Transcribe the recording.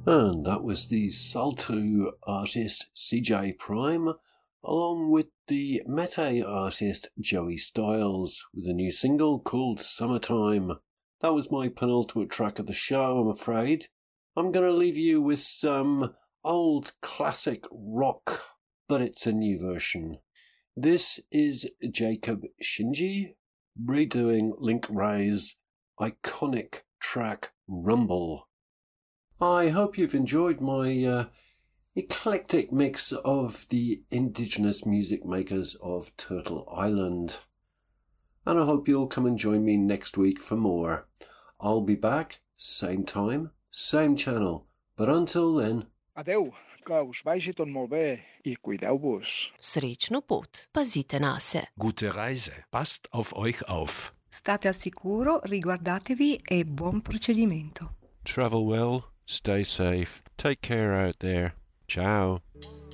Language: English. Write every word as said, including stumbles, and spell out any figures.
And that was the Salto artist C J Prime, along with the Mete artist Joey Styles, with a new single called Summertime. That was my penultimate track of the show, I'm afraid. I'm going to leave you with some old classic rock, but it's a new version. This is Jacob Shinji redoing Link Wray's iconic track Rumble. I hope you've enjoyed my uh, eclectic mix of the indigenous music makers of Turtle Island. And I hope you'll come and join me next week for more. I'll be back, same time, same channel. But until then... Adeu, que us vagi tot molt bé i cuideu-vos. Srećnu put, pazite na se. Gute Reise, passt auf euch auf. State al sicuro, riguardatevi e buon procedimento. Travel well, stay safe, take care out there. Ciao.